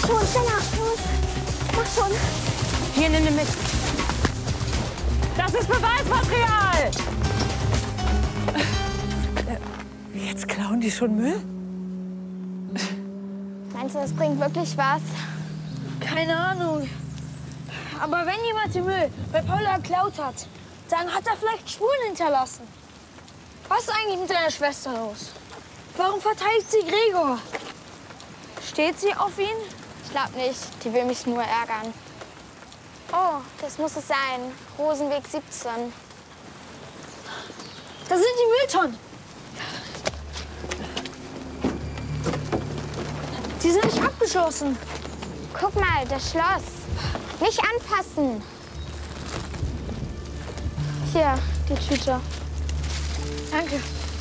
schon, schneller, los. Mach schon. Hier, nimm den mit. Das ist Beweismaterial! Jetzt klauen die schon Müll? Meinst du, das bringt wirklich was? Keine Ahnung. Aber wenn jemand den Müll bei Paula geklaut hat, dann hat er vielleicht Spuren hinterlassen. Was ist eigentlich mit deiner Schwester los? Warum verteidigt sie Gregor? Steht sie auf ihn? Ich glaub nicht. Die will mich nur ärgern. Oh, das muss es sein. Rosenweg 17. Da sind die Mülltonnen. Die sind nicht abgeschlossen. Guck mal, das Schloss. Nicht anfassen. Hier, die Tüte. Danke.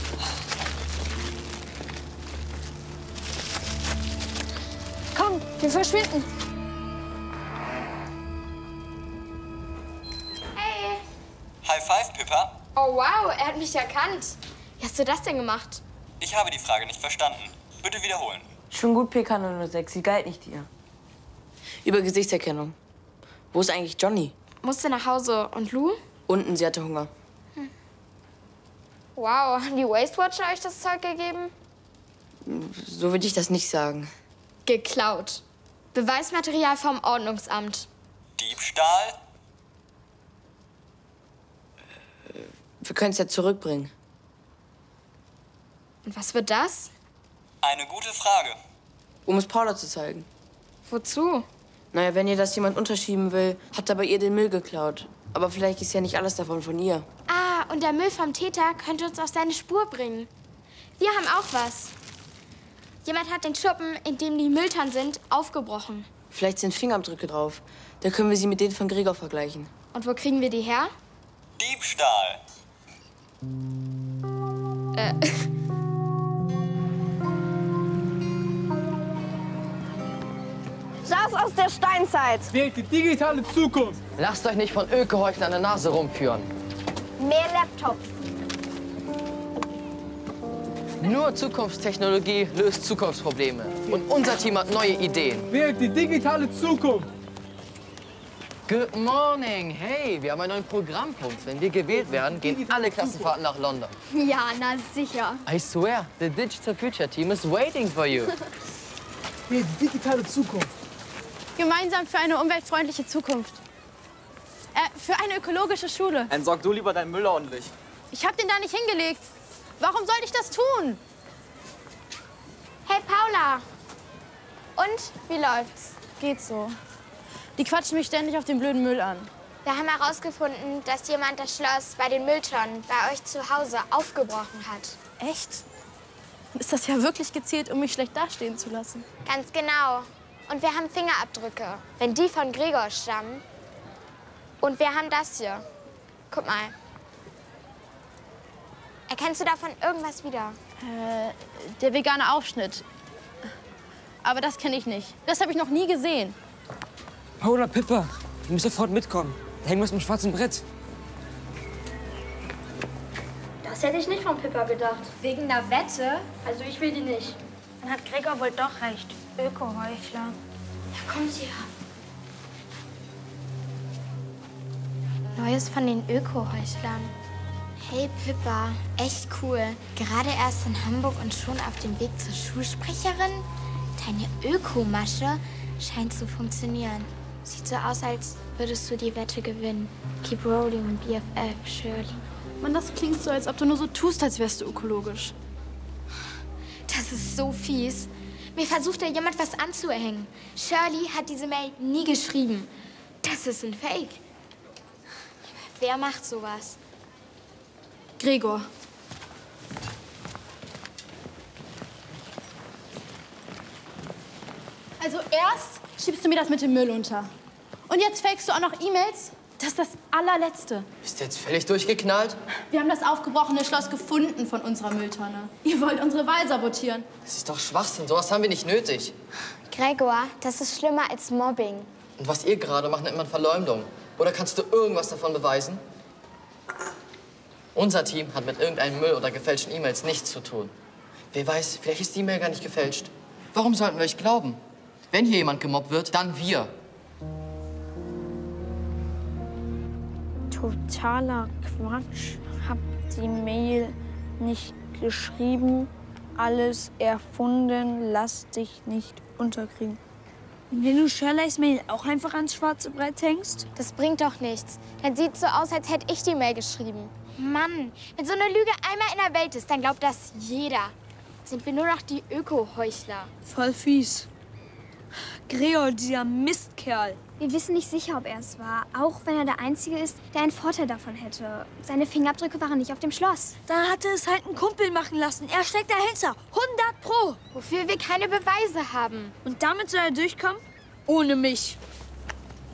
Komm, wir verschwinden. Hey. High five, Pippa. Oh wow, er hat mich erkannt. Wie hast du das denn gemacht? Ich habe die Frage nicht verstanden. Bitte wiederholen. Schon gut, PK006, sie galt nicht dir. Über Gesichtserkennung. Wo ist eigentlich Johnny? Musste nach Hause. Und Lou? Unten, sie hatte Hunger. Wow, haben die Waste Watcher euch das Zeug gegeben? So würde ich das nicht sagen. Geklaut. Beweismaterial vom Ordnungsamt. Diebstahl? Wir können es ja zurückbringen. Und was wird das? Eine gute Frage. Um es Paula zu zeigen. Wozu? Naja, wenn ihr das jemand unterschieben will, hat er bei ihr den Müll geklaut. Aber vielleicht ist ja nicht alles davon von ihr. Ah, und der Müll vom Täter könnte uns auf seine Spur bringen. Wir haben auch was. Jemand hat den Schuppen, in dem die Mülltonnen sind, aufgebrochen. Vielleicht sind Fingerabdrücke drauf. Da können wir sie mit denen von Gregor vergleichen. Und wo kriegen wir die her? Diebstahl. Das aus der Steinzeit. Wählt die digitale Zukunft. Lasst euch nicht von Öko-Heuchlern an der Nase rumführen. Mehr Laptops. Nur Zukunftstechnologie löst Zukunftsprobleme. Und unser Team hat neue Ideen. Wählt die digitale Zukunft. Good morning. Hey, wir haben einen neuen Programmpunkt. Wenn wir gewählt werden, gehen alle Klassenfahrten nach London. Ja, na sicher. I swear, the Digital Future Team is waiting for you. Wählt die digitale Zukunft. Gemeinsam für eine umweltfreundliche Zukunft. Für eine ökologische Schule. Entsorg du lieber deinen Müll ordentlich. Ich habe den da nicht hingelegt. Warum sollte ich das tun? Hey, Paula. Und, wie läuft's? Geht so. Die quatschen mich ständig auf den blöden Müll an. Wir haben herausgefunden, dass jemand das Schloss bei den Mülltonnen bei euch zu Hause aufgebrochen hat. Echt? Dann ist das ja wirklich gezielt, um mich schlecht dastehen zu lassen. Ganz genau. Und wir haben Fingerabdrücke, wenn die von Gregor stammen. Und wir haben das hier. Guck mal. Erkennst du davon irgendwas wieder? Der vegane Aufschnitt. Aber das kenne ich nicht. Das habe ich noch nie gesehen. Paula, Pippa, ihr müsst sofort mitkommen. Da hängen wir am schwarzen Brett. Das hätte ich nicht von Pippa gedacht. Wegen der Wette? Also ich will die nicht. Dann hat Gregor wohl doch recht. Öko-Heuchler. Da kommt sie. Neues von den Öko-Heuchlern. Hey Pippa, echt cool. Gerade erst in Hamburg und schon auf dem Weg zur Schulsprecherin? Deine Ökomasche scheint zu funktionieren. Sieht so aus, als würdest du die Wette gewinnen. Keep rolling, BFF, Shirley. Mann, das klingt so, als ob du nur so tust, als wärst du ökologisch. Das ist so fies. Mir versucht da jemand was anzuhängen. Shirley hat diese Mail nie geschrieben. Das ist ein Fake. Wer macht sowas? Gregor. Also erst schiebst du mir das mit dem Müll unter. Und jetzt fakest du auch noch E-Mails? Das ist das allerletzte. Bist du jetzt völlig durchgeknallt? Wir haben das aufgebrochene Schloss gefunden von unserer Mülltonne. Ihr wollt unsere Wahl sabotieren. Das ist doch Schwachsinn. Sowas haben wir nicht nötig. Gregor, das ist schlimmer als Mobbing. Und was ihr gerade macht, nennt man Verleumdung. Oder kannst du irgendwas davon beweisen? Unser Team hat mit irgendeinem Müll oder gefälschten E-Mails nichts zu tun. Wer weiß, vielleicht ist die E-Mail gar nicht gefälscht. Warum sollten wir euch glauben? Wenn hier jemand gemobbt wird, dann wir. Totaler Quatsch. Hab die Mail nicht geschrieben. Alles erfunden. Lass dich nicht unterkriegen. Wenn du Shirleys Mail auch einfach ans schwarze Brett hängst? Das bringt doch nichts. Dann sieht's so aus, als hätte ich die Mail geschrieben. Mann, wenn so eine Lüge einmal in der Welt ist, dann glaubt das jeder. Sind wir nur noch die Öko-Heuchler. Voll fies. Gregor, dieser Mistkerl. Wir wissen nicht sicher, ob er es war, auch wenn er der Einzige ist, der einen Vorteil davon hätte. Seine Fingerabdrücke waren nicht auf dem Schloss. Dann hatte es halt einen Kumpel machen lassen. Er steckt dahinter. 100 Pro. Wofür wir keine Beweise haben. Und damit soll er durchkommen? Ohne mich.